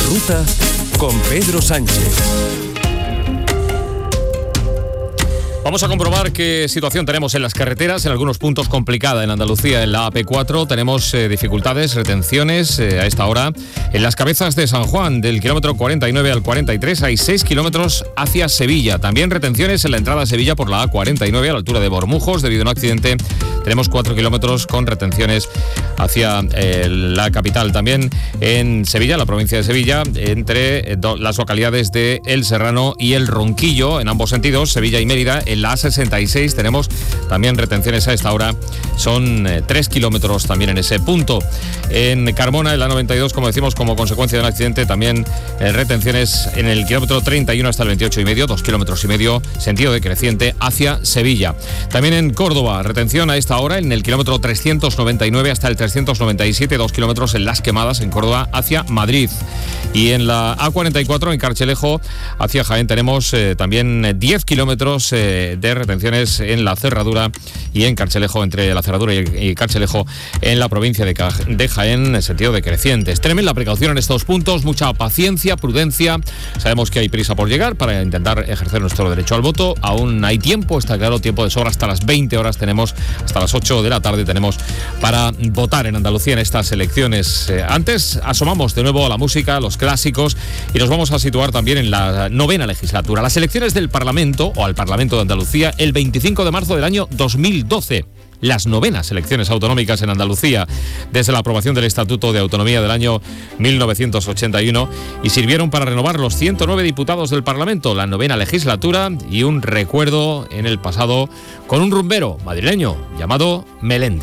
ruta con Pedro Sánchez. Vamos a comprobar qué situación tenemos en las carreteras, en algunos puntos complicada en Andalucía, en la AP4 tenemos dificultades, retenciones a esta hora. En las Cabezas de San Juan, del kilómetro 49 al 43, hay 6 kilómetros hacia Sevilla. También retenciones en la entrada a Sevilla por la A49 a la altura de Bormujos, debido a un accidente. Tenemos 4 kilómetros con retenciones hacia la capital. También en Sevilla, la provincia de Sevilla, entre las localidades de El Serrano y El Ronquillo, en ambos sentidos, Sevilla y Mérida. En la A66 tenemos también retenciones a esta hora, son 3 kilómetros también en ese punto. En Carmona, en la 92, como decimos, como consecuencia de un accidente, también retenciones en el kilómetro 31 hasta el 28,5, 2 kilómetros y medio, sentido decreciente hacia Sevilla. También en Córdoba, retención a esta hora en el kilómetro 399 hasta el 397, 2 kilómetros en Las Quemadas, en Córdoba, hacia Madrid. Y en la A44, en Carchelejo, hacia Jaén, tenemos también 10 kilómetros de retenciones en la Cerradura y en Carchelejo, entre la Cerradura y Carchelejo, en la provincia de Jaén, en sentido decreciente. Extremen la precaución en estos puntos, mucha paciencia, prudencia. Sabemos que hay prisa por llegar para intentar ejercer nuestro derecho al voto. Aún hay tiempo, está claro, tiempo de sobra. Hasta las 20 horas tenemos, hasta las 8 de la tarde tenemos para votar en Andalucía en estas elecciones. Antes asomamos de nuevo a la música, a los clásicos, y nos vamos a situar también en la 9ª legislatura. Las elecciones del Parlamento, o al Parlamento de Andalucía, el 25 de marzo del año 2012. Las 9º elecciones autonómicas en Andalucía desde la aprobación del Estatuto de Autonomía del año 1981, y sirvieron para renovar los 109 diputados del Parlamento, la 9ª legislatura, y un recuerdo en el pasado con un rumbero madrileño llamado Melendi.